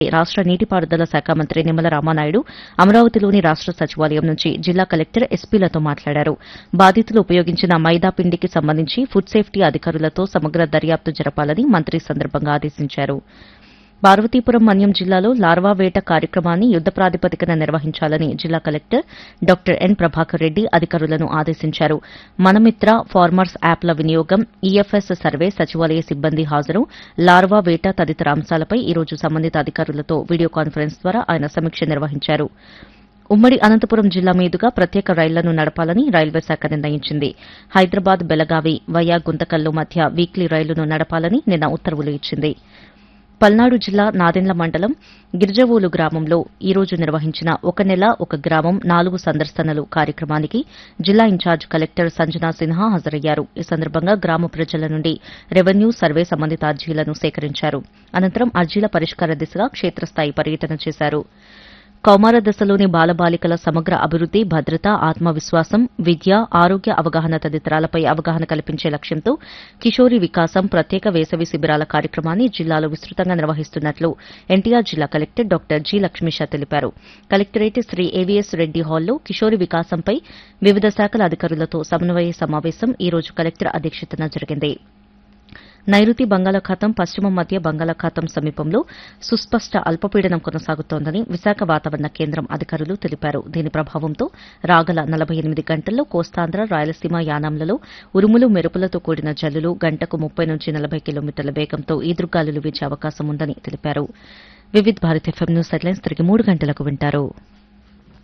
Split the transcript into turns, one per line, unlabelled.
రాష్ట నీటిపారుదల శాఖ మంత్రి నిమ్మల రామానాయుడు అమరావతిలోని రాష్ట సచివాలయం నుంచి జిల్లా కలెక్టర్ ఎస్పీలతో మాట్లాడారు. బాధితులు ఉపయోగించిన మైదా పిండికి సంబంధించి ఫుడ్ సేఫ్టీ అధికారులతో సమగ్ర దర్యాప్తు జరపాలని మంత్రి సందర్భంగా ఆదేశించారు. పార్వతీపురం మన్యం జిల్లాలో లార్వా వేట కార్యక్రమాన్ని యుద్ద ప్రాతిపదికన నిర్వహించాలని జిల్లా collector doctor N Prabhakar Reddy అధికారులను ఆదేశించారు. మనమిత్ర ఫార్మర్స్ యాప్ల వినియోగం, ఈఎఫ్ఎస్ సర్వే, సచివాలయ సిబ్బంది హాజరు, లార్వా వేట తదితర అంశాలపై ఈ రోజు సంబంధిత అధికారులతో వీడియో కాన్ఫరెన్స్ ద్వారా ఆయన సమీక్ష నిర్వహించారు. ఉమ్మడి అనంతపురం జిల్లా మీదుగా ప్రత్యేక రైళ్లను నడపాలని రైల్వే శాఖ నిర్ణయించింది. హైదరాబాద్ బెళగావి వయా గుంతకల్లు మధ్య వీక్లీ రైలును నడపాలని నిన్న ఉత్తర్వులు ఇచ్చింది. పల్నాడు జిల్లా నాదెండ్ల మండలం గిరిజవోలు గ్రామంలో ఈ రోజు నిర్వహించిన ఒక నెల ఒక గ్రామం 4 సందర్శనలు కార్యక్రమానికి జిల్లా ఇన్ఛార్జ్ కలెక్టర్ సంజనా సిన్హా హాజరయ్యారు. ఈ సందర్భంగా గ్రామ ప్రజల నుండి రెవెన్యూ, సర్వే సంబంధిత అర్జీలను సేకరించారు. అనంతరం అర్జీల పరిష్కార దిశగా క్షేత్రస్థాయి పర్యటన చేశారు. కౌమార దశలోని బాలబాలికల సమగ్ర అభివృద్ది, భద్రత, ఆత్మవిశ్వాసం, విద్య, ఆరోగ్య అవగాహన తదితరాలపై అవగాహన కల్పించే లక్ష్యంతో కిషోరి వికాసం ప్రత్యేక వేసవి శిబిరాల కార్యక్రమాన్ని జిల్లాలో విస్తృతంగా నిర్వహిస్తున్నట్లు ఎన్టీఆర్ జిల్లా కలెక్టర్ డాక్టర్ జి లక్ష్మీష తెలిపారు. కలెక్టరేట్ శ్రీ ఏవీఎస్ రెడ్డి హాల్లో కిషోరి వికాసంపై వివిధ శాఖల అధికారులతో సమన్వయ సమావేశం ఈ రోజు కలెక్టర్ అధ్యక్షతన జరిగింది. నైరుతి బంగాళాఖాతం, పశ్చిమ మధ్య బంగాళాఖాతం సమీపంలో సుస్పష్ట అల్పపీడనం కొనసాగుతోందని విశాఖ వాతావరణ కేంద్రం అధికారులు తెలిపారు. దీని ప్రభావంతో రాగల 48 గంటల్లో కోస్తాంధ్ర, రాయలసీమ, యానాంలలో ఉరుములు, మెరుపులతో కూడిన జల్లులు, గంటకు 30 నుంచి 40 కిలోమీటర్ల వేగంతో ఈదురుగాలులు వీచే అవకాశం ఉందని తెలిపారు. Vividh Bharat FM news headlines తిరిగి 3 గంటలకు వింటారు.